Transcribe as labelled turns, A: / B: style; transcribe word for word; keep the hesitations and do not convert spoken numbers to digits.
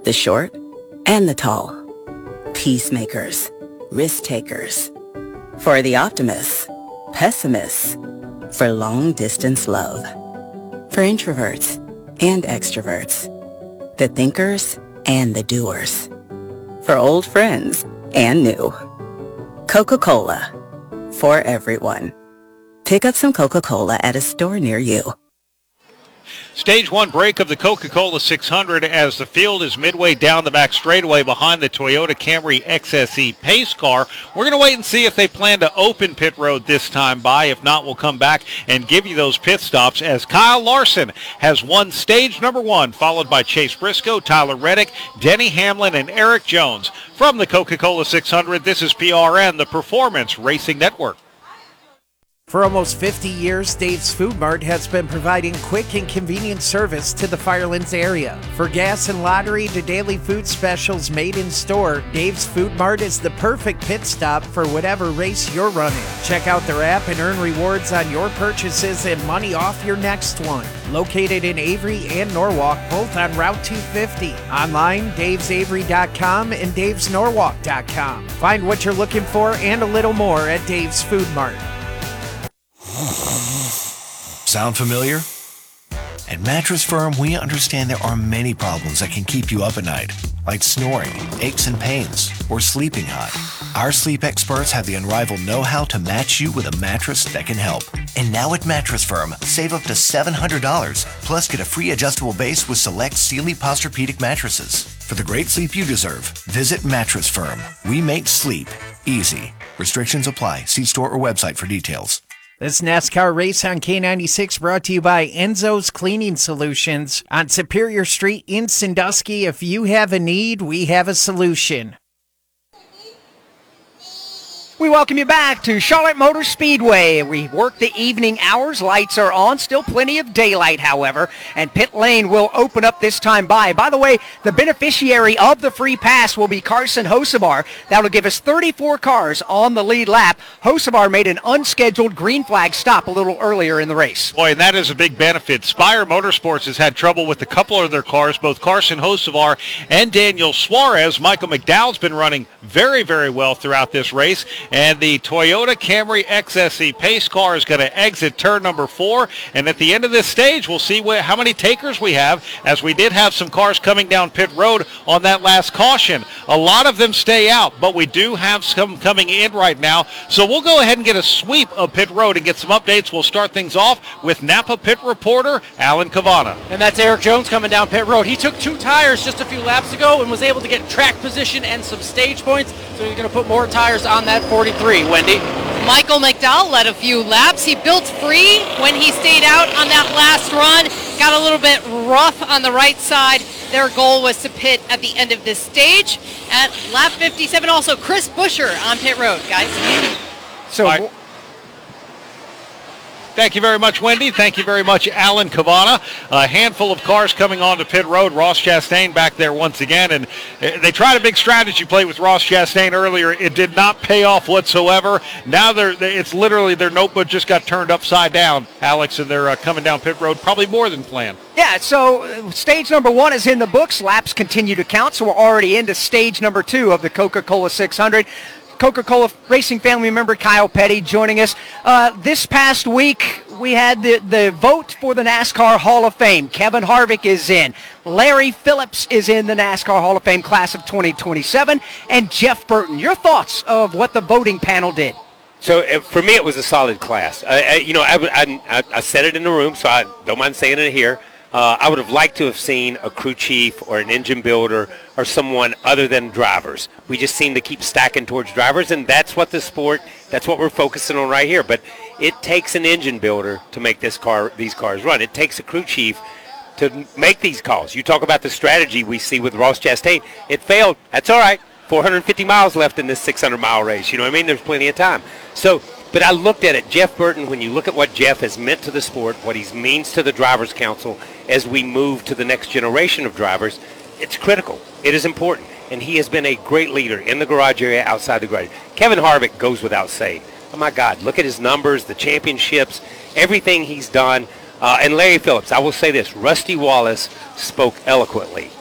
A: the short and the tall, peacemakers, risk takers, for the optimists, pessimists, for long-distance love, for introverts and extroverts, the thinkers and the doers, for old friends and new. Coca-Cola, for everyone. Pick up some Coca-Cola at a store near you.
B: Stage one break of the Coca-Cola six hundred as the field is midway down the back straightaway behind the Toyota Camry X S E pace car. We're going to wait and see if they plan to open pit road this time by. If not, we'll come back and give you those pit stops as Kyle Larson has won stage number one, followed by Chase Briscoe, Tyler Reddick, Denny Hamlin, and Eric Jones. From the Coca-Cola six hundred, this is P R N, the Performance Racing Network.
C: For almost fifty years, Dave's Food Mart has been providing quick and convenient service to the Firelands area. For gas and lottery to daily food specials made in store, Dave's Food Mart is the perfect pit stop for whatever race you're running. Check out their app and earn rewards on your purchases and money off your next one. Located in Avery and Norwalk, both on Route two fifty. Online, daves avery dot com and daves norwalk dot com. Find what you're looking for and a little more at Dave's Food Mart.
D: Sound familiar? At Mattress Firm, we understand there are many problems that can keep you up at night, like snoring, aches and pains, or sleeping hot. Our sleep experts have the unrivaled know-how to match you with a mattress that can help. And now at Mattress Firm, save up to seven hundred dollars, plus get a free adjustable base with select Sealy Posturepedic mattresses. For the great sleep you deserve, visit Mattress Firm. We make sleep easy. Restrictions apply. See store or website for details.
C: This NASCAR race on K ninety-six brought to you by Enzo's Cleaning Solutions on Superior Street in Sandusky. If you have a need, we have a solution.
E: We welcome you back to Charlotte Motor Speedway. We work the evening hours. Lights are on. Still plenty of daylight, however. And pit lane will open up this time by. By the way, the beneficiary of the free pass will be Carson Hocevar. That'll give us thirty-four cars on the lead lap. Hocevar made an unscheduled green flag stop a little earlier in the race.
B: Boy, and that is a big benefit. Spire Motorsports has had trouble with a couple of their cars, both Carson Hocevar and Daniel Suarez. Michael McDowell's been running very, very well throughout this race. And the Toyota Camry X S E pace car is going to exit turn number four. And at the end of this stage, we'll see wh- how many takers we have, as we did have some cars coming down pit road on that last caution. A lot of them stay out, but we do have some coming in right now. So we'll go ahead and get a sweep of pit road and get some updates. We'll start things off with Napa pit reporter Alan Cavana.
F: And that's Eric Jones coming down pit road. He took two tires just a few laps ago and was able to get track position and some stage points. So he's going to put more tires on that forty-three. Wendy?
G: Michael McDowell led a few laps. He built free when he stayed out on that last run. Got a little bit rough on the right side. Their goal was to pit at the end of this stage at lap fifty-seven. Also, Chris Buescher on pit road, guys.
E: So...
B: Right. Thank you very much, Wendy. Thank you very much, Alan Cavana. A handful of cars coming onto pit road. Ross Chastain back there once again. And they tried a big strategy play with Ross Chastain earlier. It did not pay off whatsoever. Now they're, it's literally their notebook just got turned upside down, Alex, and they're uh, coming down pit road probably more than planned.
E: Yeah, so uh, stage number one is in the books. Laps continue to count, so we're already into stage number two of the Coca-Cola six hundred. Coca-Cola Racing family member Kyle Petty joining us. Uh, this past week, we had the, the vote for the NASCAR Hall of Fame. Kevin Harvick is in. Larry Phillips is in the NASCAR Hall of Fame class of twenty twenty-seven. And Jeff Burton. Your thoughts of what the voting panel did?
H: So uh, for me, it was a solid class. I, I, you know, I, I, I said it in the room, so I don't mind saying it here. Uh, I would have liked to have seen a crew chief or an engine builder or someone other than drivers. We just seem to keep stacking towards drivers, and that's what the sport, that's what we're focusing on right here. But it takes an engine builder to make this car, these cars run. It takes a crew chief to make these calls. You talk about the strategy we see with Ross Chastain. It failed. That's all right. four hundred fifty miles left in this six hundred mile race. You know what I mean? There's plenty of time. So, but I looked at it. Jeff Burton, when you look at what Jeff has meant to the sport, what he means to the Drivers' Council as we move to the next generation of drivers, it's critical. It is important. And he has been a great leader in the garage area, outside the garage. Kevin Harvick goes without saying. Oh, my God, look at his numbers, the championships, everything he's done. Uh, and Larry Phillips, I will say this, Rusty Wallace spoke eloquently